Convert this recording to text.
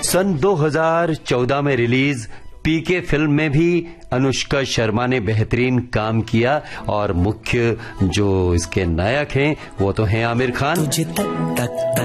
सन 2014 में रिलीज पीके फिल्म में भी अनुष्का शर्मा ने बेहतरीन काम किया और मुख्य जो इसके नायक हैं वो तो हैं आमिर खान।